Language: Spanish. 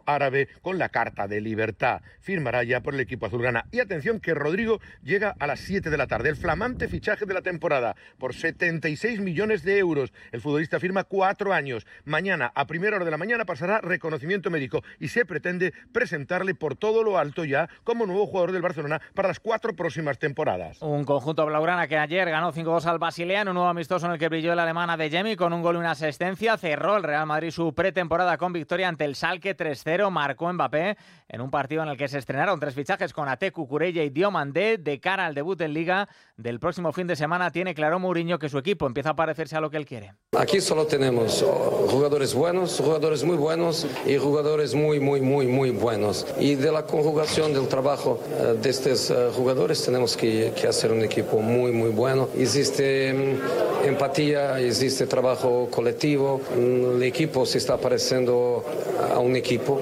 árabe con la Carta de Libertad. Firmará ya por el equipo azulgrana. Y atención que Rodrigo llega a las 7 de la tarde. El flamante fichaje de la temporada por 76 millones de euros. El futbolista firma 4 años. Mañana, a primera hora de la mañana, pasará reconocimiento médico y se pretende presentarle por todo lo alto ya como nuevo jugador del Barcelona para las 4 próximas temporadas. Un conjunto blaugrana que ayer ganó 5-2 al Basilea en un nuevo amistoso en el que brilló el alemán Adeyemi con un gol y una asistencia. Cerró el Real Madrid su pretemporada con victoria ante el Schalke 3-0. Marcó Mbappé en un partido en el que se estrenaron 3 fichajes con Ate, Cucurella y Diomandé. De cara al debut en Liga del próximo fin de semana, tiene claro Mourinho que su equipo empieza a parecerse a lo que él quiere. Aquí solo tenemos jugadores buenos, jugadores muy buenos y jugadores muy buenos. Y de la conjugación del trabajo de estos jugadores tenemos que hacer un equipo muy bueno. Existe empatía, existe trabajo colectivo. El equipo se está pareciendo a un equipo